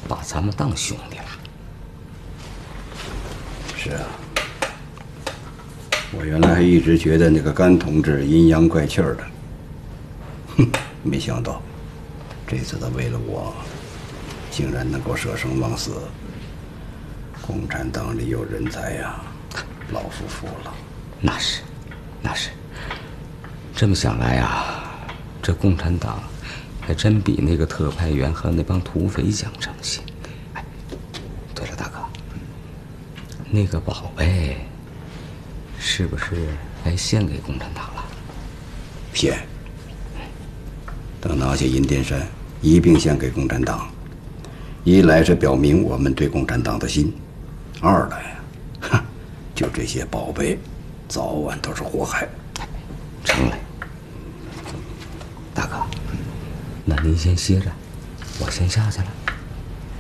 把咱们当兄弟了。 是啊，我原来还一直觉得那个甘同志阴阳怪气的，哼，没想到这次他为了我，竟然能够舍生忘死。共产党里有人才呀，老夫服了。 那是，那是。这么想来啊，这共产党还真比那个特派员和那帮土匪讲诚信。哎，对了，大哥，那个宝贝是不是该献给共产党了？ 献。等拿下银殿山，一并献给共产党。一来是表明我们对共产党的心，二来呀，哼，就这些宝贝，早晚都是祸害。 成嘞。大哥，那您先歇着，我先下去了。